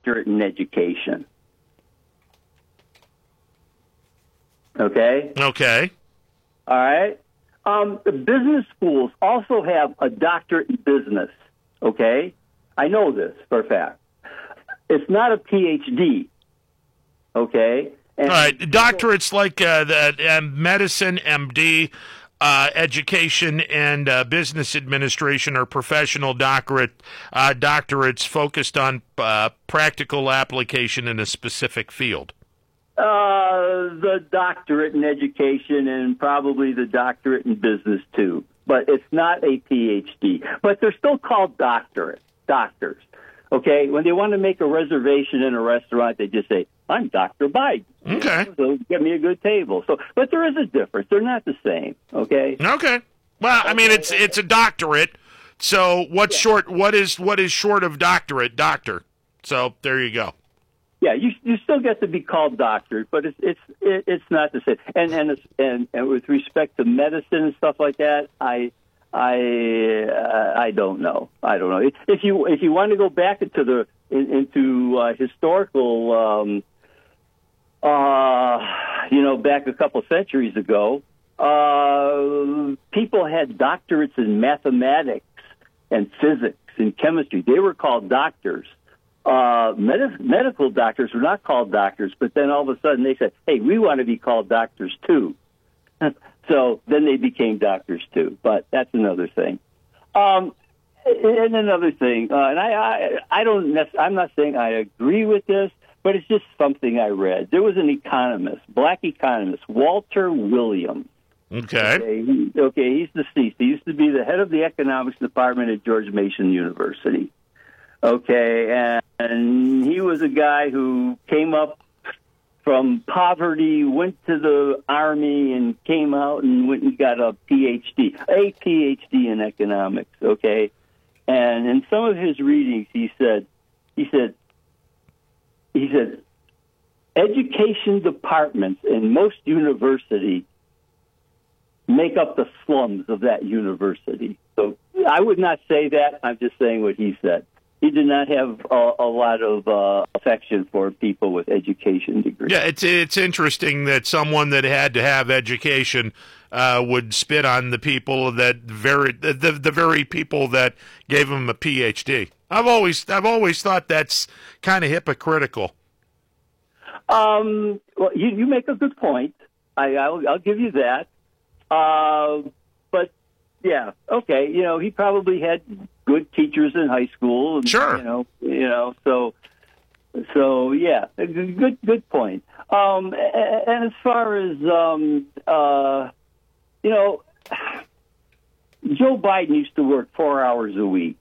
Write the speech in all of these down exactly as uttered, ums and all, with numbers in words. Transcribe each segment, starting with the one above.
doctorate in education. Okay? Okay. All right? Um, the business schools also have a doctorate in business. Okay? I know this for a fact. It's not a P H D. Okay? And All right. Doctorates like uh, the um, medicine, M D, uh, education, and uh, business administration are professional doctorate uh, doctorates focused on uh, practical application in a specific field. Uh, the doctorate in education and probably the doctorate in business, too. But it's not a P H D. But they're still called doctorate, doctors. Okay? When they want to make a reservation in a restaurant, they just say, I'm Doctor Biden. Okay. So get me a good table. So, but there is a difference. They're not the same. Okay? Okay. Well, I mean, it's it's a doctorate. So what's Yeah. short? What is what is short of doctorate? Doctor. So there you go. Yeah, you you still get to be called doctor, but it's it's it, it's not the same. And and it's, and and with respect to medicine and stuff like that, I I uh, I don't know. I don't know. If you if you want to go back into the in, into uh, historical, um, uh, you know, back a couple centuries ago, uh, people had doctorates in mathematics and physics and chemistry. They were called doctors. Uh, med- medical doctors were not called doctors, but then all of a sudden they said, hey, we want to be called doctors too. So then they became doctors too, but that's another thing. Um, and another thing, uh, and I, I, I don't, nec- I'm not saying I agree with this, but it's just something I read. There was an economist, black economist, Walter Williams. Okay. Okay, he, okay, he's deceased. He used to be the head of the economics department at George Mason University. Okay, and, and he was a guy who came up from poverty, went to the Army, and came out and went and got a P H D, a P H D in economics, okay? And in some of his readings, he said, he said, he said, education departments in most universities make up the slums of that university. So I would not say that. I'm just saying what he said. He did not have a, a lot of uh, affection for people with education degrees. Yeah, it's it's interesting that someone that had to have education uh, would spit on the people that very the, the the very people that gave him a P H D. I've always I've always thought that's kind of hypocritical. Um, well, you you make a good point. I I'll, I'll give you that. Uh, but yeah, okay. You know, he probably had good teachers in high school. And, Sure. You know, you know, so, so yeah, good, good point. Um, and as far as, um, uh, you know, Joe Biden used to work four hours a week.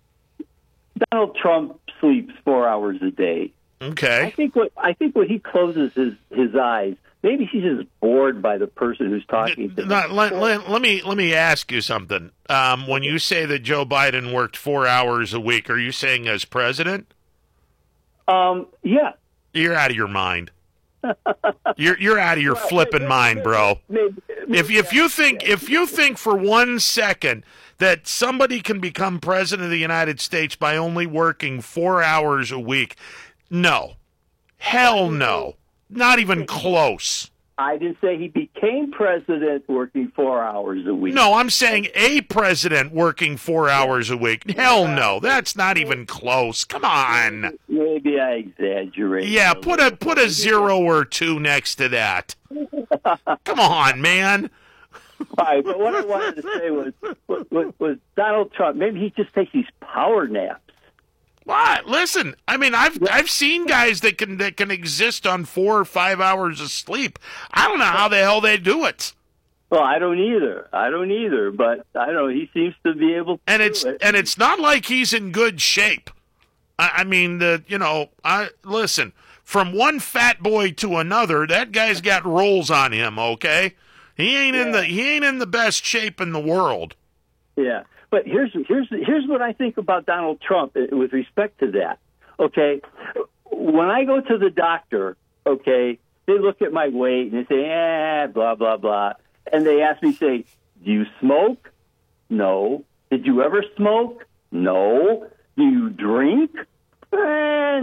Donald Trump sleeps four hours a day. Okay. I think what, I think when he closes his, his eyes, maybe he's just bored by the person who's talking to him. Let, let, let, let me let me ask you something. Um, when you say that Joe Biden worked four hours a week, are you saying as president? Um, yeah. You're out of your mind. You're you're out of your Well, flipping maybe- mind, bro. maybe- maybe- If if you think if you think for one second that somebody can become president of the United States by only working four hours a week, no, hell no, not even close. I didn't say he became president working four hours a week. No, I'm saying a president working four hours a week. Hell no, that's not even close. Come on. Maybe I exaggerate. Yeah, put a put a zero or two next to that. Come on, man. Right, but what I wanted to say was, was, was Donald Trump, maybe he just takes these power naps. What? Listen, I mean, I've I've seen guys that can that can exist on four or five hours of sleep. I don't know how the hell they do it. Well, I don't either. I don't either. But I don't know. He seems to be able to. And it's do it. and it's not like he's in good shape. I, I mean, the you know, I listen from one fat boy to another. That guy's got rolls on him. Okay, he ain't in Yeah. the he ain't in the best shape in the world. Yeah. But here's here's here's what I think about Donald Trump with respect to that. Okay, when I go to the doctor, okay, they look at my weight and they say, eh, blah blah blah, and they ask me, say, do you smoke? No. Did you ever smoke? No. Do you drink? Eh, not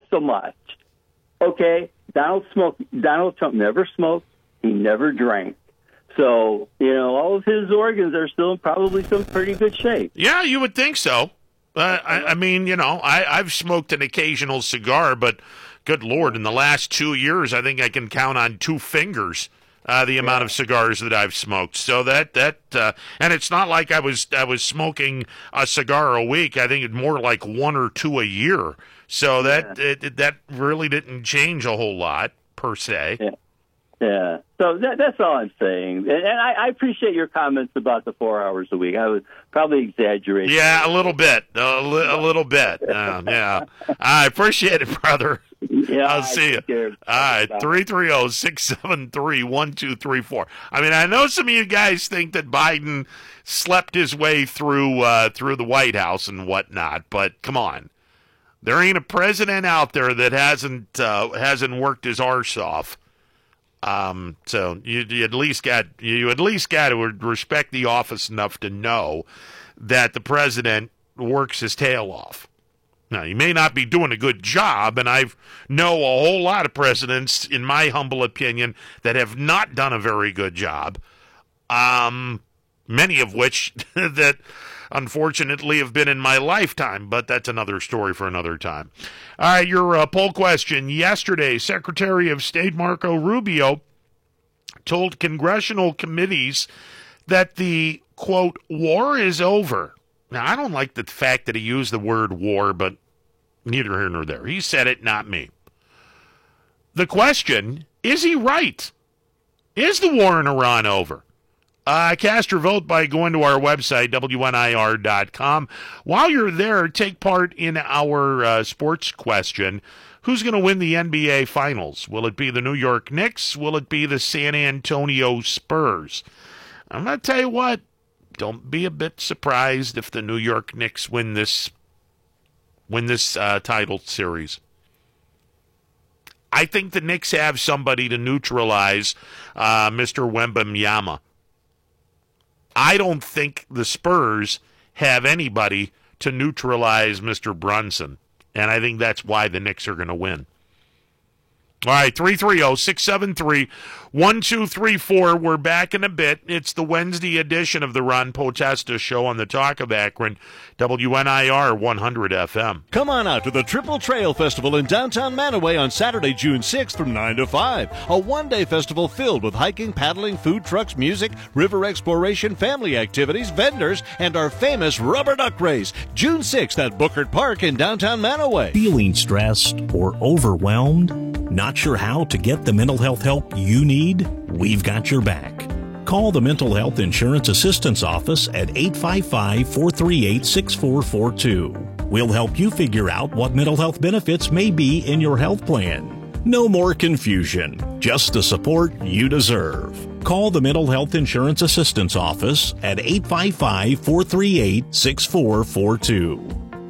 so much. Okay, Donald smoked. Donald Trump never smoked. He never drank. So, you know, all of his organs are still in probably some pretty good shape. Yeah, you would think so. Uh, I, I mean, you know, I, I've smoked an occasional cigar, but good Lord, in the last two years, I think I can count on two fingers uh, the amount yeah. of cigars that I've smoked. So that that uh, and it's not like I was I was smoking a cigar a week. I think it's more like one or two a year. So that yeah. it, that really didn't change a whole lot per se. Yeah. Yeah, so that, that's all I'm saying. And, and I, I appreciate your comments about the four hours a week. I was probably exaggerating. Yeah, a little bit. A, li- a little bit. Uh, yeah. I appreciate it, brother. Yeah, I'll see you. All right, three three zero, six seven three, one two three four. I mean, I know some of you guys think that Biden slept his way through uh, through the White House and whatnot, but come on. There ain't a president out there that hasn't uh, hasn't worked his arse off. Um, so you, you at least got you at least got to respect the office enough to know that the president works his tail off. Now, he may not be doing a good job, and I know a whole lot of presidents, in my humble opinion, that have not done a very good job. Um, many of which that unfortunately have been in my lifetime, but that's another story for another time. All right, your uh, poll question. Yesterday, Secretary of State Marco Rubio told congressional committees that the, quote, war is over. Now, I don't like the fact that he used the word war, but neither here nor there. He said it, not me. The question, is he right? Is the war in Iran over? Uh, cast your vote by going to our website, W N I R dot com. While you're there, take part in our uh, sports question. Who's going to win the N B A Finals? Will it be the New York Knicks? Will it be the San Antonio Spurs? I'm going to tell you what, don't be a bit surprised if the New York Knicks win this, win this uh, title series. I think the Knicks have somebody to neutralize uh, Mister Wembanyama. I don't think the Spurs have anybody to neutralize Mister Brunson, and I think that's why the Knicks are going to win. All right, three three zero, six seven three, one two three four. We're back in a bit. It's the Wednesday edition of the Ron Potesta Show on the Talk of Akron, W N I R one hundred F M. Come on out to the Triple Trail Festival in downtown Manaway on Saturday, June sixth from nine to five. A one-day festival filled with hiking, paddling, food trucks, music, river exploration, family activities, vendors, and our famous rubber duck race. June sixth at Bookert Park in downtown Manaway. Feeling stressed or overwhelmed? Not sure how to get the mental health help you need? We've got your back. Call the Mental Health Insurance Assistance Office at eight five five, four three eight, six four four two. We'll help you figure out what mental health benefits may be in your health plan. No more confusion, just the support you deserve. Call the Mental Health Insurance Assistance Office at eight five five, four three eight, six four four two.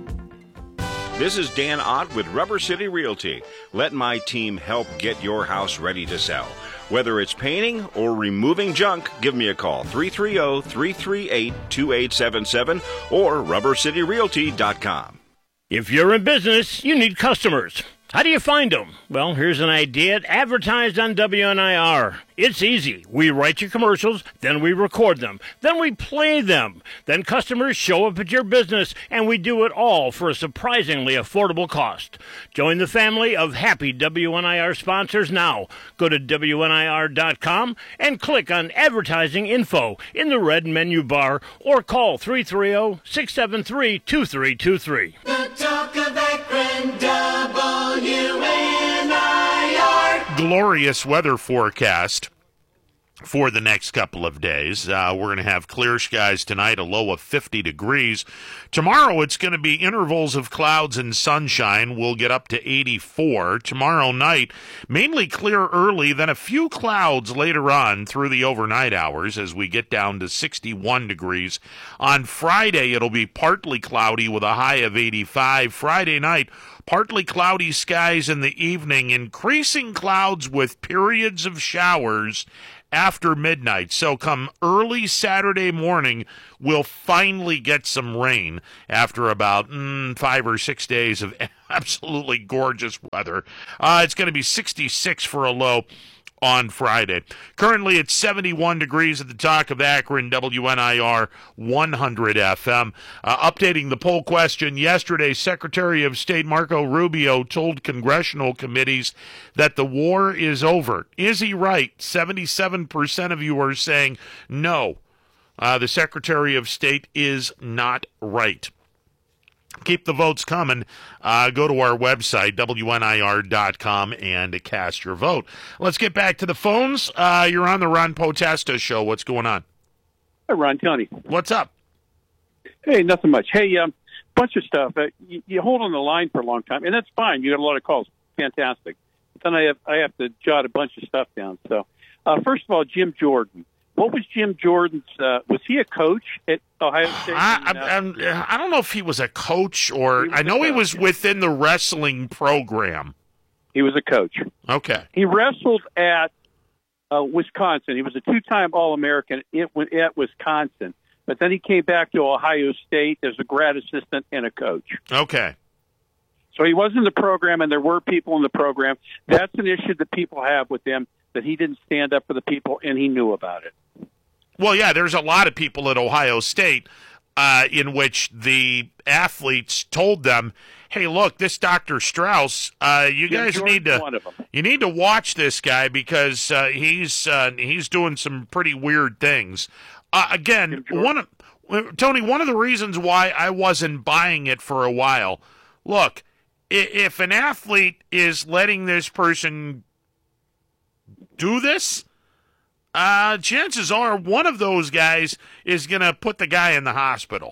This is Dan Ott with Rubber City Realty. Let my team help get your house ready to sell. Whether it's painting or removing junk, give me a call, three three zero, three three eight, two eight seven seven or rubber city realty dot com. If you're in business, you need customers. How do you find them? Well, here's an idea. Advertise on W N I R. It's easy. We write your commercials, then we record them, then we play them. Then customers show up at your business, and we do it all for a surprisingly affordable cost. Join the family of happy W N I R sponsors now. Go to W N I R dot com and click on Advertising Info in the red menu bar or call three three zero, six seven three, two three two three. The Talk of Akron, W N I R. Glorious weather forecast for the next couple of days. Uh, we're going to have clear skies tonight, a low of fifty degrees. Tomorrow it's going to be intervals of clouds and sunshine. We'll get up to eighty-four. Tomorrow night, mainly clear early, then a few clouds later on through the overnight hours as we get down to sixty-one degrees. On Friday, it'll be partly cloudy with a high of eighty-five. Friday night, Partly cloudy skies in the evening, increasing clouds with periods of showers after midnight. So come early Saturday morning, we'll finally get some rain after about mm, five or six days of absolutely gorgeous weather. Uh, it's going to be sixty-six for a low on Friday. Currently, it's seventy-one degrees at the Talk of Akron, W N I R one hundred F M. Uh, updating the poll question, yesterday, Secretary of State Marco Rubio told congressional committees that the war is over. Is he right? seventy-seven percent of you are saying no. Uh, the Secretary of State is not right. Keep the votes coming. Uh, go to our website, W N I R dot com, and cast your vote. Let's get back to the phones. Uh, you're on the Ron Potesta Show. What's going on? Hi, Ron, Tony. What's up? Hey, nothing much. Hey, um, bunch of stuff. Uh, you, you hold on the line for a long time, and that's fine. You got a lot of calls. Fantastic. But then I have I have to jot a bunch of stuff down. So, uh, first of all, Jim Jordan. What was Jim Jordan's? Uh, was he a coach at Ohio State? I, I, I'm, I don't know if he was a coach or I know he was within the wrestling program. He was a coach. Okay. He wrestled at uh, Wisconsin. He was a two-time All-American at Wisconsin, but then he came back to Ohio State as a grad assistant and a coach. Okay. So he was in the program, and there were people in the program. That's an issue that people have with him, that he didn't stand up for the people, and he knew about it. Well, yeah, there's a lot of people at Ohio State uh, in which the athletes told them, hey, look, this Doctor Strauss, uh, you Jim guys Jordan's need to one of them. you need to watch this guy because uh, he's uh, he's doing some pretty weird things. Uh, again, one of, Tony, one of the reasons why I wasn't buying it for a while, look, if an athlete is letting this person do this, uh, chances are one of those guys is going to put the guy in the hospital.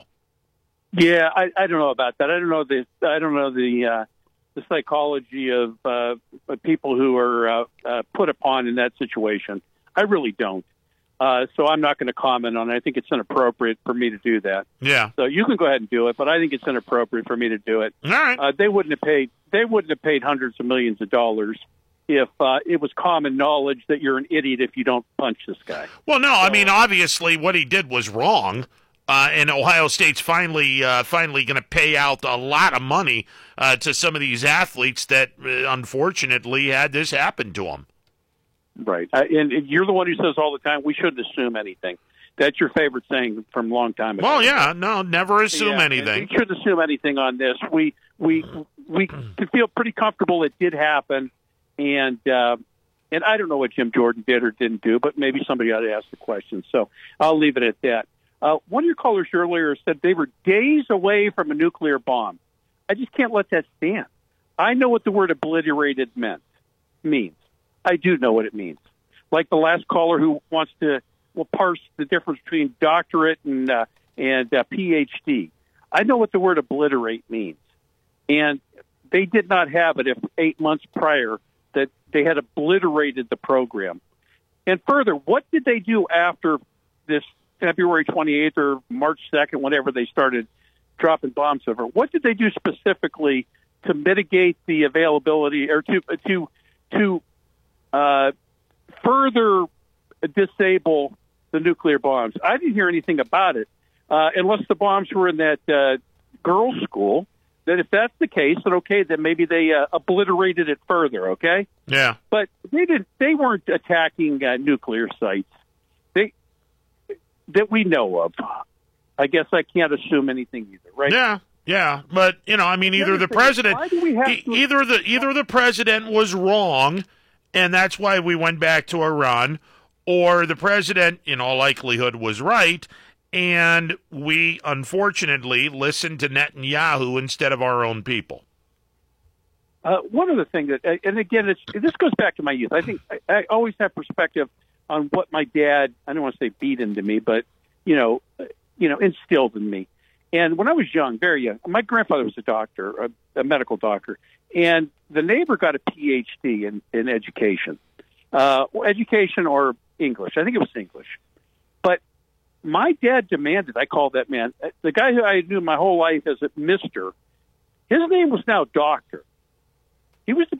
Yeah, I, I don't know about that. I don't know the I don't know the uh, the psychology of uh, people who are uh, uh, put upon in that situation. I really don't. Uh, so I'm not going to comment on it. I think it's inappropriate for me to do that. Yeah. So you can go ahead and do it, but I think it's inappropriate for me to do it. All right. Uh, they wouldn't have paid. They wouldn't have paid hundreds of millions of dollars if uh, it was common knowledge that you're an idiot if you don't punch this guy. Well, no, I mean, obviously what he did was wrong, uh, and Ohio State's finally uh, finally going to pay out a lot of money uh, to some of these athletes that, uh, unfortunately, had this happen to them. Right. Uh, and, and you're the one who says all the time, we shouldn't assume anything. That's your favorite saying from a long time ago. Well, yeah, no, never assume yeah, anything. We shouldn't assume anything on this. We, we, we can feel pretty comfortable it did happen. And uh, and I don't know what Jim Jordan did or didn't do, but maybe somebody ought to ask the question. So I'll leave it at that. Uh, one of your callers earlier said they were days away from a nuclear bomb. I just can't let that stand. I know what the word obliterated meant means. I do know what it means. Like the last caller who wants to well parse the difference between doctorate and uh, and uh, P H D. I know what the word obliterate means, and they did not have it if eight months prior that they had obliterated the program. And further, what did they do after this February twenty-eighth or March second, whenever they started dropping bombs over? What did they do specifically to mitigate the availability or to to to uh, further disable the nuclear bombs? I didn't hear anything about it, uh, unless the bombs were in that uh, girls' school. That if that's the case, then okay, then maybe they uh, obliterated it further, okay? Yeah. But they didn't. They weren't attacking uh, nuclear sites. They that we know of. I guess I can't assume anything either, right? Yeah, yeah. But you know, I mean, either the president, why do we have to, either the either the president was wrong, and that's why we went back to Iran, or the president, in all likelihood, was right. And we, unfortunately, listened to Netanyahu instead of our own people. Uh, one other thing that, and again, it's, this goes back to my youth. I think I, I always have perspective on what my dad, I don't want to say beat into me, but, you know, you know, instilled in me. And when I was young, very young, my grandfather was a doctor, a, a medical doctor, and the neighbor got a P H D in, in education, uh, education or English. I think it was English. But my dad demanded, I called that man, the guy who I knew my whole life as a mister, his name was now Doctor.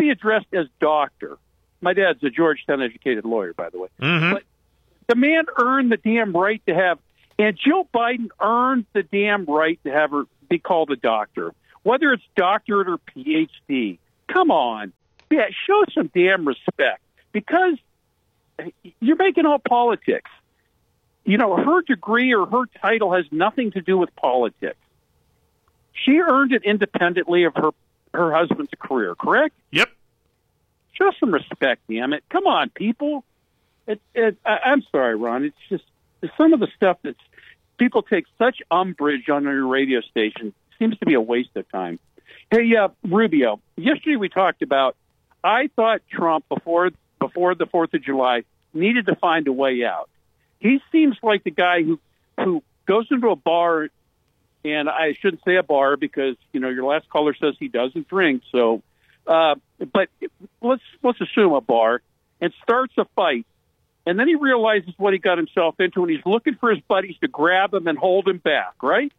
only addressed as doctor. My dad's a Georgetown educated lawyer, by the way. Mm-hmm. But the man earned the damn right to have, and Jill Biden earned the damn right to have her be called a doctor, whether it's doctorate or P H D. Come on. Yeah, show some damn respect, because you're making all politics. You know, her degree or her title has nothing to do with politics. She earned it independently of her, her husband's career, correct? Yep. Show some respect, damn it. Come on, people. It, it, I, I'm sorry, Ron. It's just some of the stuff that's people take such umbrage on your radio station seems to be a waste of time. Hey, uh, Rubio, yesterday we talked about, I thought Trump, before before the fourth of July, needed to find a way out. He seems like the guy who, who goes into a bar, and I shouldn't say a bar because, you know, your last caller says he doesn't drink, so, uh, but let's let's assume a bar, and starts a fight, and then he realizes what he got himself into, and he's looking for his buddies to grab him and hold him back, right?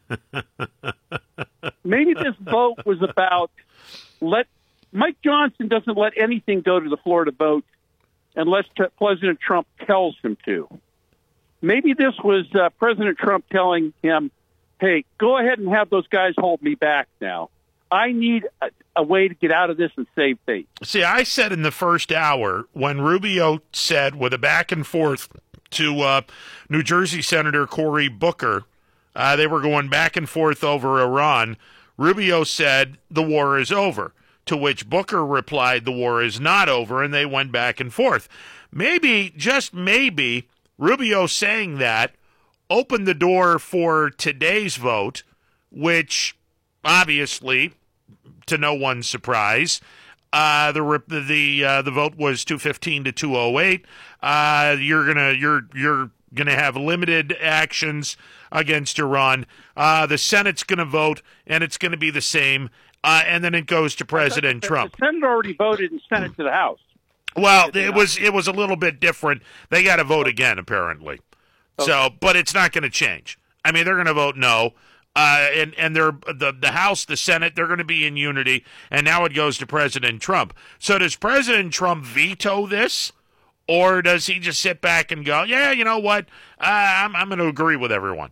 Maybe this vote was about let Mike Johnson doesn't let anything go to the floor to vote unless t- President Trump tells him to. Maybe this was uh, President Trump telling him, hey, go ahead and have those guys hold me back now. I need a, a way to get out of this and save face. See, I said in the first hour when Rubio said with a back and forth to uh, New Jersey Senator Cory Booker, uh, they were going back and forth over Iran. Rubio said the war is over, to which Booker replied the war is not over, and they went back and forth. Maybe, just maybe, Rubio saying that opened the door for today's vote, which obviously, to no one's surprise, uh, the the uh, the vote was two fifteen to two oh eight. Uh, you're gonna you're you're gonna have limited actions against Iran. Uh, the Senate's gonna vote, and it's gonna be the same. Uh, and then it goes to President Trump. The Senate already voted and sent it to the House. Well, it was it was a little bit different. They got to vote again, apparently. Okay. So, but it's not going to change. I mean, they're going to vote no, uh, and and they're the the House, the Senate, they're going to be in unity. And now it goes to President Trump. So, does President Trump veto this, or does he just sit back and go, yeah, you know what, uh, I'm I'm going to agree with everyone?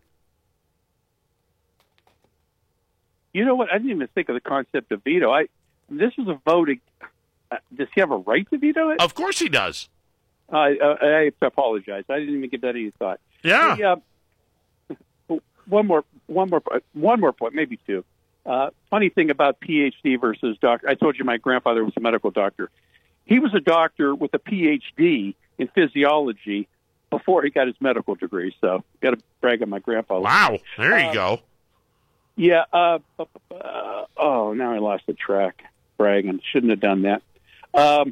You know what? I didn't even think of the concept of veto. I this is a vote. Uh, does he have a right to veto it? Of course he does. Uh, uh, I apologize. I didn't even give that any thought. Yeah. Hey, uh, one more, one more, one more point, maybe two. Uh, funny thing about P H D versus doctor. I told you my grandfather was a medical doctor. He was a doctor with a P H D in physiology before he got his medical degree. So, got to brag on my grandfather. Wow. There you uh, go. Yeah. Uh, uh, oh, now I lost the track. Bragging. Shouldn't have done that. Um,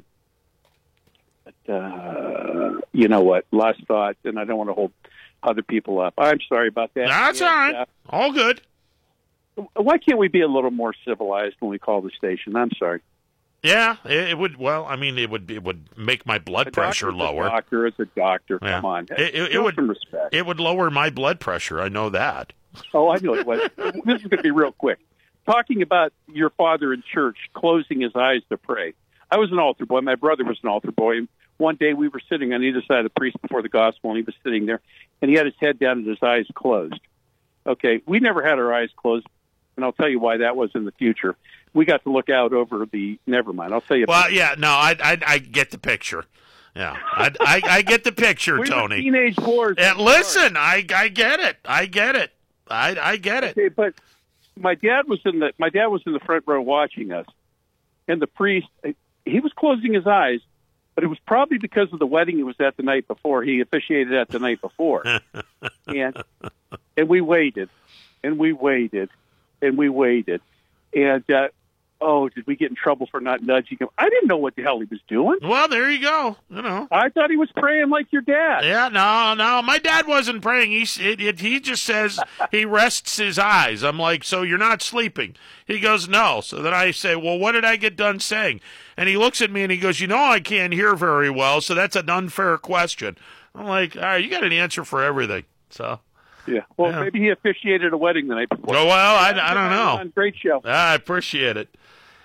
but, uh, you know what? Last thought, and I don't want to hold other people up. I'm sorry about that. That's and, all right. Uh, all good. Why can't we be a little more civilized when we call the station? I'm sorry. Yeah, it, it would. Well, I mean, it would. It would make my blood a pressure lower. A doctor is a doctor. Yeah. Come on. It, it, it Show would. some respect. It would lower my blood pressure. I know that. Oh, I know it would. This is going to be real quick. Talking about your father in church closing his eyes to pray. I was an altar boy. My brother was an altar boy. One day we were sitting on either side of the priest before the gospel, and he was sitting there, and he had his head down and his eyes closed. Okay, we never had our eyes closed, and I'll tell you why that was in the future. We got to look out over the. Never mind. I'll tell you. Well, yeah, no, I, I, I get the picture. Yeah, I, I, I get the picture, we Tony. Were teenage wars. And listen, I, I get it. I get it. I, I get it. Okay, but my dad was in the. My dad was in the front row watching us, and the priest. He was closing his eyes, but it was probably because of the wedding he was at the night before. He officiated at the night before, and and we waited, and we waited, and we waited, and uh, oh, did we get in trouble for not nudging him? I didn't know what the hell he was doing. Well, there you go. You know, I thought he was praying like your dad. Yeah, no, no, my dad wasn't praying. He it, it, he just says he rests his eyes. I'm like, so you're not sleeping? He goes, no. So then I say, well, what did I get done saying? And he looks at me and he goes, you know, I can't hear very well, so that's an unfair question. I'm like, all right, you got an answer for everything. So. Yeah. Well, yeah. Maybe he officiated a wedding the night before. Oh, well, I, I don't know. Great show. I appreciate it.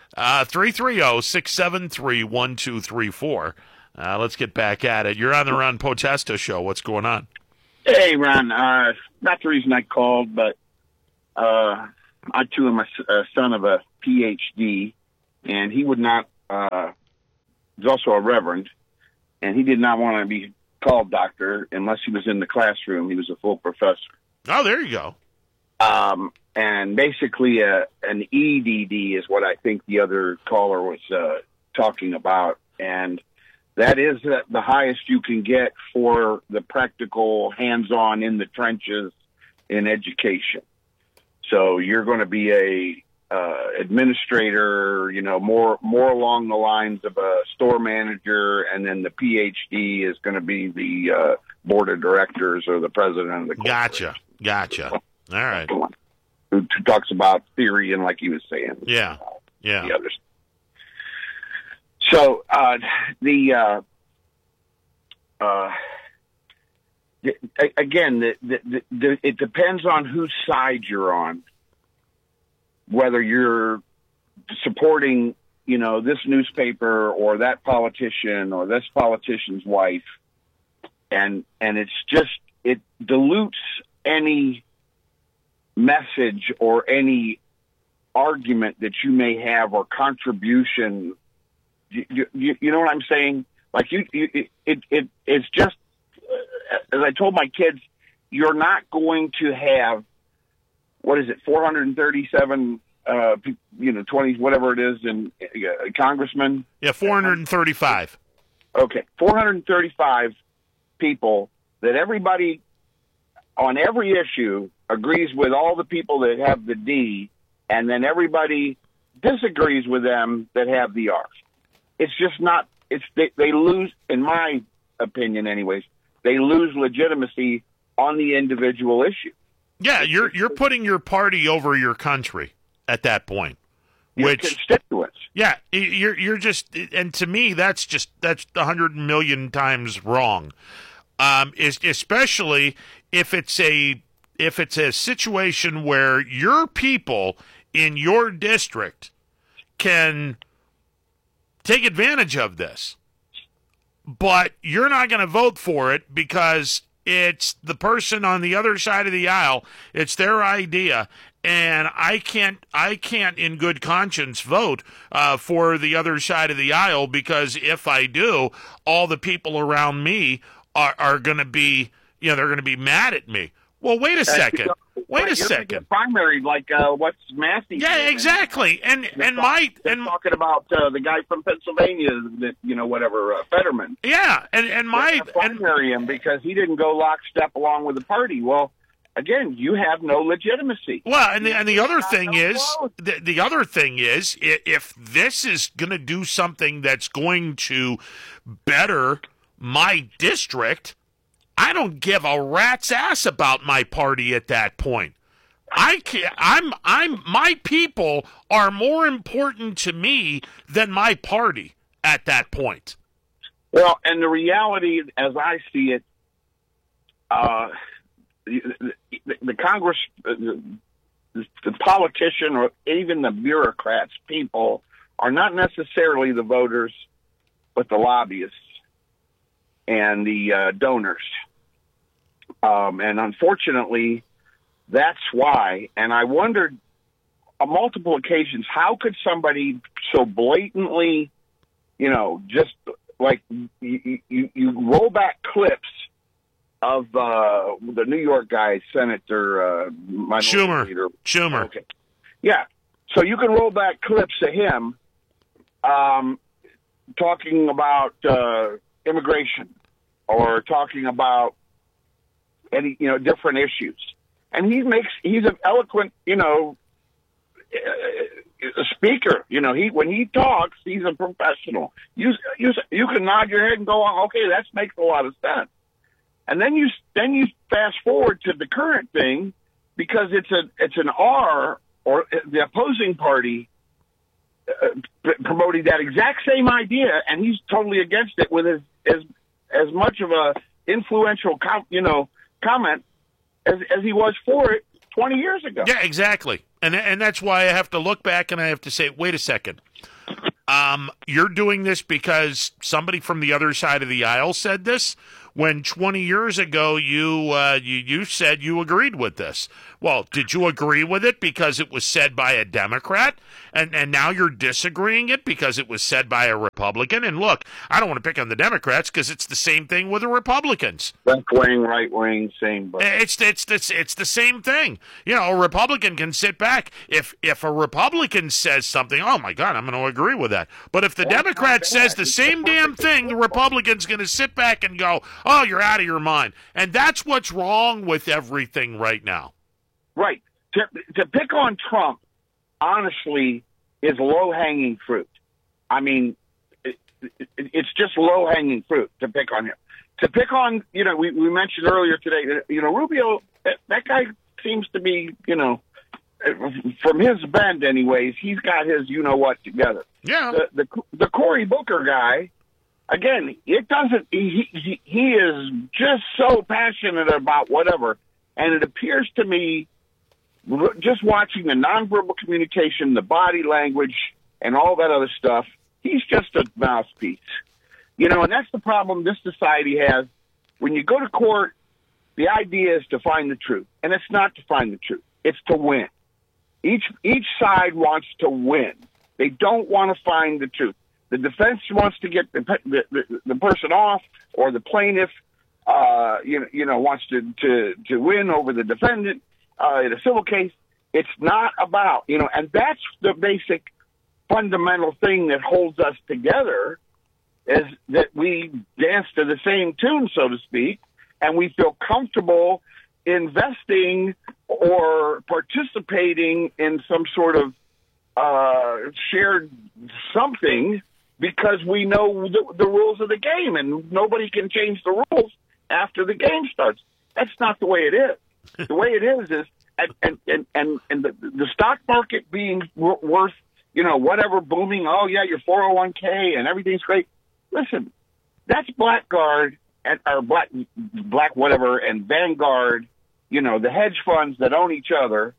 Uh, three three zero, six seven three, one two three four. Uh, let's get back at it. You're on the Ron Potesta show. What's going on? Hey, Ron. Uh, not the reason I called, but uh, I, too, am a uh, son of a P H D, and he would not, uh, he's also a reverend, and he did not want to be called doctor unless he was in the classroom. He was a full professor. Oh, there you go. Um, and basically, uh, an E D D is what I think the other caller was uh, talking about, and that is uh, the highest you can get for the practical, hands-on, in the trenches in education. So you're going to be a uh, administrator, you know, more more along the lines of a store manager, and then the P H D is going to be the uh, board of directors or the president of the corporation. Gotcha, gotcha. All right. Who, who talks about theory and, like he was saying, Yeah, yeah. the others. So uh, the, uh, uh, the again, the, the, the, the, it depends on whose side you're on. Whether you're supporting, you know, this newspaper or that politician or this politician's wife, and and it's just it dilutes any message or any argument that you may have or contribution. You, you, you know what I'm saying? Like you, you it, it, it's just, as I told my kids, you're not going to have, what is it, four hundred thirty-seven, uh, you know, twenty, whatever it is, in uh, congressmen? Yeah, four hundred thirty-five. Okay, four hundred thirty-five people that everybody on every issue agrees with all the people that have the D, and then everybody disagrees with them that have the R. It's just not, it's they, they lose, in my opinion anyways, they lose legitimacy on the individual issue. Yeah, you're you're putting your party over your country at that point. Your Which constituents. Yeah, you're you're just, and to me that's just that's a hundred million times wrong. Um, is especially if it's a if it's a situation where your people in your district can take advantage of this, but you're not going to vote for it because it's the person on the other side of the aisle. It's their idea, and I can't, I can't, in good conscience, vote uh, for the other side of the aisle because if I do, all the people around me are, are going to be, you know, they're going to be mad at me. Well, wait a second. Wait a second. Primary, like uh, what's Massey? Yeah, exactly. And They're and talk, my they're and talking about uh, the guy from Pennsylvania, that you know, whatever uh, Fetterman. yeah, and and my and primary him because he didn't go lockstep along with the party. Well, again, you have no legitimacy. well, and the and the other thing no is vote. the, the other thing is i- if this is going to do something that's going to better my district, I don't give a rat's ass about my party at that point. I can't, I'm I'm my people are more important to me than my party at that point. Well, and the reality, as I see it, uh, the, the, the Congress, the, the politician, or even the bureaucrats, people are not necessarily the voters, but the lobbyists and the uh, donors. Um, and unfortunately, that's why. And I wondered on multiple occasions, how could somebody so blatantly, you know, just like you, you, you roll back clips of uh, the New York guy, Senator uh, Schumer. Leader. Schumer. Okay. Yeah. So you can roll back clips of him um, talking about uh, immigration or talking about any, you know, different issues. And he makes, he's an eloquent, you know, uh, speaker. You know, he, when he talks, he's a professional. You, you, you can nod your head and go, oh, okay, that makes a lot of sense. And then you, then you fast forward to the current thing because it's a, it's an R, or the opposing party uh, promoting that exact same idea, and he's totally against it with as, as, as much of a influential, com- you know, comment as, as he was for it twenty years ago. Yeah, exactly. And and that's why I have to look back and I have to say, wait a second. Um, you're doing this because somebody from the other side of the aisle said this, when twenty years ago you uh, you you said you agreed with this. Well, did you agree with it because it was said by a Democrat, and and now you're disagreeing it because it was said by a Republican? And look, I don't want to pick on the Democrats because it's the same thing with the Republicans. Left wing, right wing, same. But It's it's it's it's the same thing. You know, a Republican can sit back if if a Republican says something. Oh my God, I'm going to agree with that. But if the Democrat says the same damn thing, the Republican's going to sit back and go, "Oh, you're out of your mind." And that's what's wrong with everything right now. Right. To, to pick on Trump, honestly, is low-hanging fruit. I mean, it, it, it's just low-hanging fruit to pick on him. To pick on, you know, we, we mentioned earlier today, that, you know, Rubio, that, that guy seems to be, you know, from his bend anyways, he's got his you-know-what together. Yeah. The, the, the Cory Booker guy, again, it doesn't, he, he, he is just so passionate about whatever, and it appears to me, just watching the nonverbal communication, the body language, and all that other stuff, he's just a mouthpiece. You know, and that's the problem this society has. When you go to court, the idea is to find the truth. And it's not to find the truth. It's to win. Each each side wants to win. They don't want to find the truth. The defense wants to get the the, the, the person off, or the plaintiff, uh, you know, you know, wants to, to, to win over the defendant. Uh, in a civil case, it's not about, you know, and that's the basic fundamental thing that holds us together, is that we dance to the same tune, so to speak, and we feel comfortable investing or participating in some sort of uh, shared something because we know the, the rules of the game, and nobody can change the rules after the game starts. That's not the way it is. The way it is is, and and and and, and the, the stock market being w- worth, you know, whatever, booming. Oh yeah, your four oh one k and everything's great. Listen, that's Blackguard and or Black Black whatever and Vanguard. You know, the hedge funds that own each other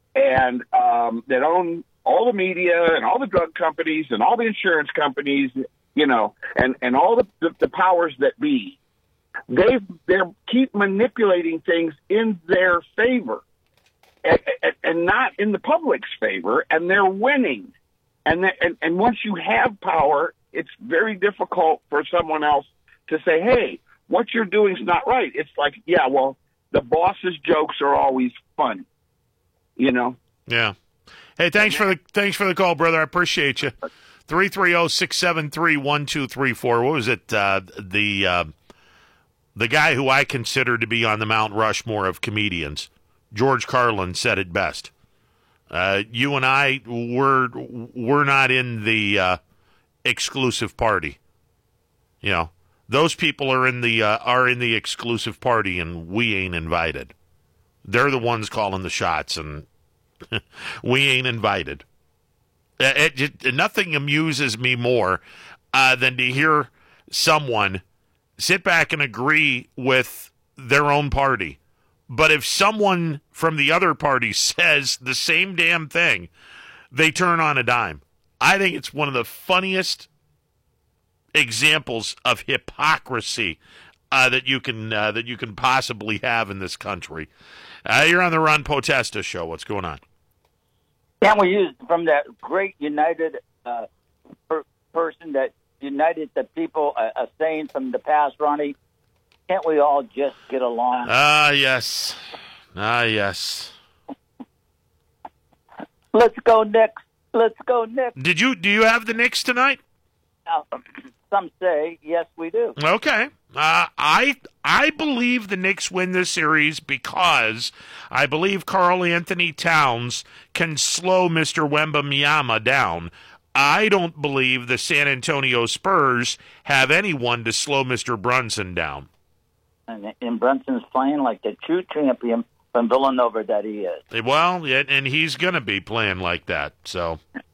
and um, that own all the media and all the drug companies and all the insurance companies. You know, and and all the the, the powers that be. They they keep manipulating things in their favor, and, and not in the public's favor, and they're winning. And, and and once you have power, it's very difficult for someone else to say, "Hey, what you're doing is not right." It's like, yeah, well, the boss's jokes are always fun, you know. Yeah. Hey, thanks for the thanks for the call, brother. I appreciate you. Three three zero six seven three one two three four. What was it? Uh, the uh, The guy who I consider to be on the Mount Rushmore of comedians, George Carlin, said it best. Uh, you and I, we're, we're not in the uh, exclusive party. You know, those people are in the uh, are in the exclusive party, and we ain't invited. They're the ones calling the shots, and we ain't invited. It, it, it, nothing amuses me more uh, than to hear someone sit back and agree with their own party. But if someone from the other party says the same damn thing, they turn on a dime. I think it's one of the funniest examples of hypocrisy uh, that you can uh, that you can possibly have in this country. Uh, you're on the Ron Potesta Show. What's going on? Can't we use from that great United uh, per- person that united the people, a, a saying from the past, Ronnie? Can't we all just get along? Ah, uh, yes. Ah, uh, yes. Let's go Knicks. Let's go Knicks. Did you do you have the Knicks tonight? Uh, some say yes, we do. Okay. Uh, I I believe the Knicks win this series because I believe Karl Anthony Towns can slow Mister Wembanyama down. I don't believe the San Antonio Spurs have anyone to slow Mister Brunson down. And, and Brunson's playing like the true champion from Villanova that he is. Well, and he's going to be playing like that. So,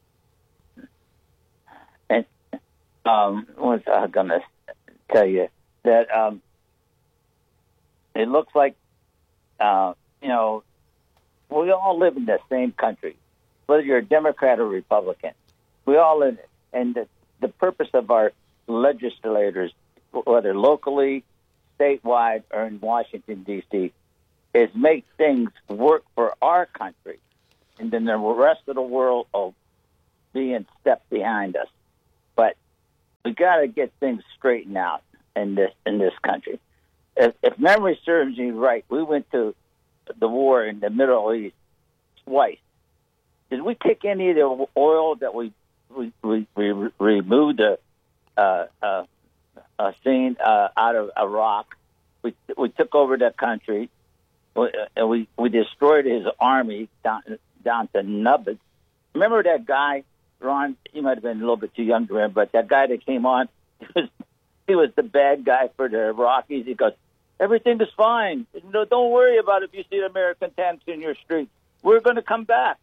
and um, what was I going to tell you? That um, it looks like, uh, you know, we all live in the same country, whether you're a Democrat or Republican. We all live in it. and the, the purpose of our legislators, whether locally, statewide, or in Washington, D C, is make things work for our country, and then the rest of the world will be in step behind us. But we got to get things straightened out in this in this country. If, if memory serves me right, we went to the war in the Middle East twice. Did we take any of the oil that we we we, we removed the uh, uh, uh, scene uh, out of Iraq? We we took over that country, and we we destroyed his army down down to nubbins. Remember that guy, Ron? You might have been a little bit too young to remember, but that guy that came on, he was, he was the bad guy for the Iraqis. He goes, everything is fine. No, don't worry about it if you see American tanks in your street. We're going to come back.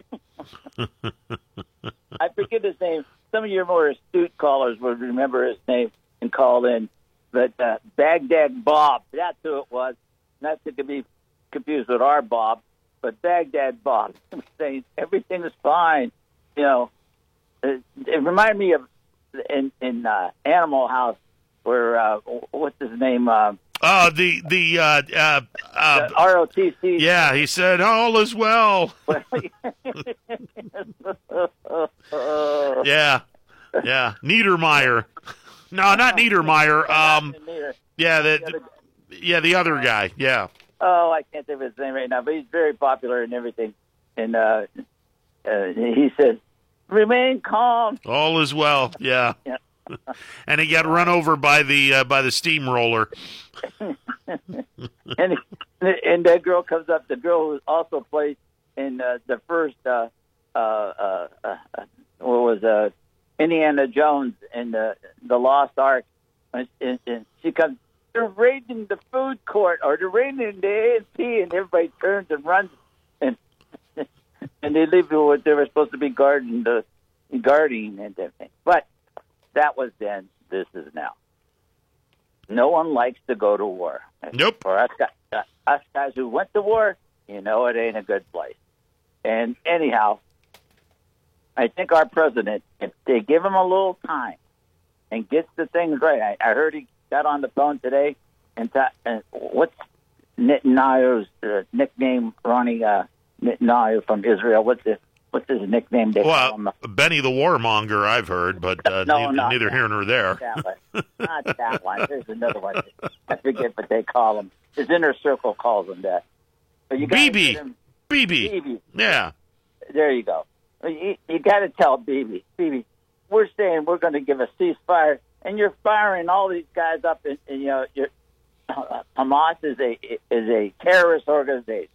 I forget his name. Some of your more astute callers would remember his name and call in. But uh, Baghdad Bob, that's who it was. Not to be confused with our Bob, but Baghdad Bob saying everything is fine. You know, it, it reminded me of in, in uh, Animal House where, uh, what's his name? Uh, Uh, the the uh, uh, uh, the R O T C. Yeah, he said all is well. yeah, yeah. Niedermeyer. No, not Niedermeyer. Um, yeah, the, yeah, the other guy. Yeah. Oh, I can't think of his name right now, but he's very popular and everything. And uh, uh, he says, "Remain calm. All is well." Yeah. Yeah. And he got run over by the uh, by the steamroller. and and that girl comes up. The girl who also played in uh, the first uh, uh, uh, uh, what was uh, Indiana Jones and the the Lost Ark. And, and, and she comes. They're raiding the food court, or they're raiding the A and P, and everybody turns and runs, and and they leave what they were supposed to be guarding the guarding and everything. But that was then. This is now. No one likes to go to war. Nope. For us, uh, us guys who went to war, you know it ain't a good place. And anyhow, I think our president, if they give him a little time and gets the things right, I, I heard he got on the phone today, and, ta- and what's Netanyahu's uh, nickname, Ronnie uh, Netanyahu from Israel? What's his, what's his nickname? They well, call him? Benny the Warmonger, I've heard, but uh, no, neither, neither that. here nor there. Not that one. Not that one. There's another one. I forget what they call him. His inner circle calls him that. But you B B. Him, B B. B B. Yeah. There you go. You, you got to tell B B. B B, we're saying we're going to give a ceasefire, and you're firing all these guys up. And, and you know, you're, uh, Hamas is a is a terrorist organization.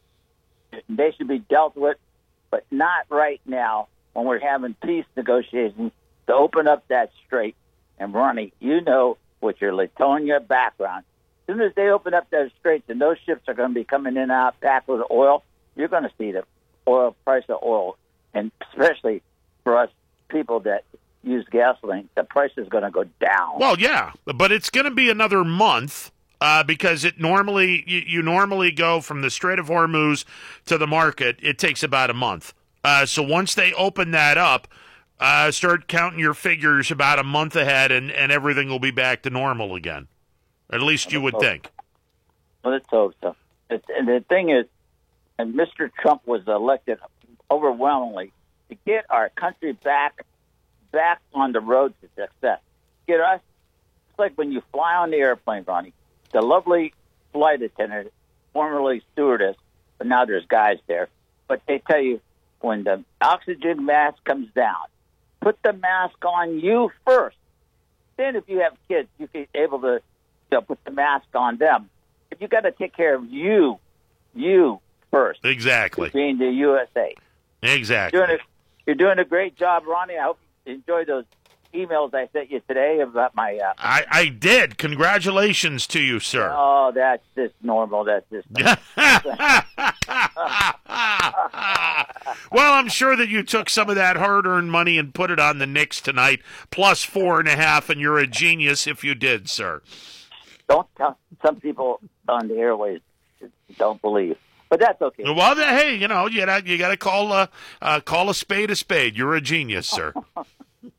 They should be dealt with, but not right now when we're having peace negotiations to open up that strait. And Ronnie, you know, with your Latonia background, as soon as they open up those straits and those ships are going to be coming in and out packed with oil, you're going to see the oil price of oil, and especially for us people that use gasoline, the price is going to go down. Well, yeah, but it's going to be another month uh, because it normally you, you normally go from the Strait of Hormuz to the market. It takes about a month. Uh, so once they open that up, uh, start counting your figures about a month ahead, and, and everything will be back to normal again. At least you would think. Well, let's hope so. It's, and the thing is, and Mister Trump was elected overwhelmingly to get our country back back on the road to success. Get us. It's like when you fly on the airplane, Ronnie. The lovely flight attendant, formerly stewardess, but now there's guys there. But they tell you when the oxygen mask comes down, put the mask on you first. Then, if you have kids, you can be able to you know, put the mask on them. But you got to take care of you, you first. Exactly. Being the U S A. Exactly. You're doing, a, you're doing a great job, Ronnie. I hope you enjoy those emails I sent you today about my... Uh, I, I did. Congratulations to you, sir. Oh, that's just normal. That's just... Well, I'm sure that you took some of that hard-earned money and put it on the Knicks tonight, plus four and a half, and you're a genius if you did, sir. Don't tell... Some people on the airways don't believe. But that's okay. Well, hey, you know, you got you got to call a uh, call a spade a spade. You're a genius, sir.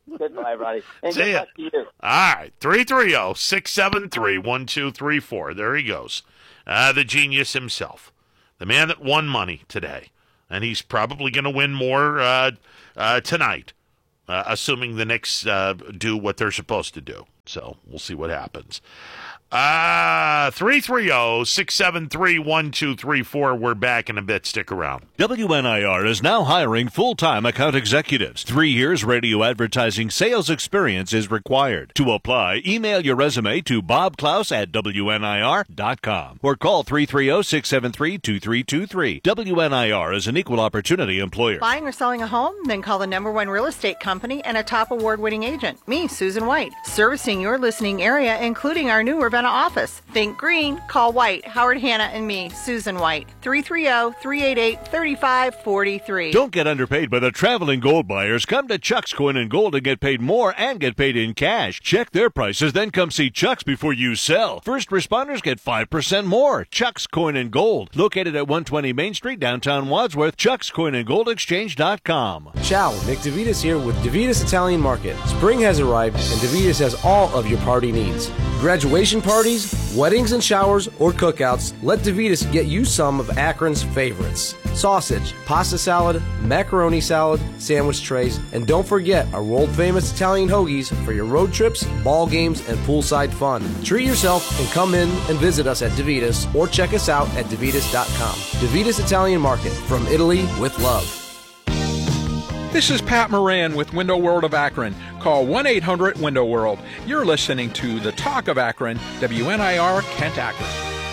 Goodbye, Ronnie. And See good ya. luck to you. All right, three three zero, six seven three, one two three four. There he goes. Uh, the genius himself. The man that won money today. And he's probably going to win more uh, uh, tonight, uh, assuming the Knicks uh, do what they're supposed to do. So we'll see what happens. Uh, three three zero, six seven three, one two three four. We're back in a bit. Stick around. W N I R is now hiring full-time account executives. Three years radio advertising sales experience is required. To apply, email your resume to bob klaus at W N I R dot com or call three three zero, six seven three, two three two three. W N I R is an equal opportunity employer. Buying or selling a home? Then call the number one real estate company and a top award-winning agent. Me, Susan White, servicing your listening area, including our new Ravenna office. Think green, call White, Howard Hanna, and me, Susan White, three three zero, three eight eight, three five four three. Don't get underpaid by the traveling gold buyers. Come to Chuck's Coin and Gold and get paid more and get paid in cash. Check their prices, then come see Chuck's before you sell. First responders get five percent more. Chuck's Coin and Gold, located at one twenty Main Street, downtown Wadsworth. Chuck's Coin and Gold Exchange dot com. Ciao, Nick DeVitas here with DeVitas Italian Market. Spring has arrived and DeVitas has all of your party needs. Graduation parties, weddings and showers, or cookouts, let DeVitas get you some of Akron's favorites. Sausage, pasta salad, macaroni salad, sandwich trays, and don't forget our world-famous Italian hoagies for your road trips, ball games, and poolside fun. Treat yourself and come in and visit us at DeVitas or check us out at DeVitas dot com. DeVitas Italian Market, from Italy with love. This is Pat Moran with Window World of Akron. Call one eight hundred window world. You're listening to The Talk of Akron, W N I R Kent Akron.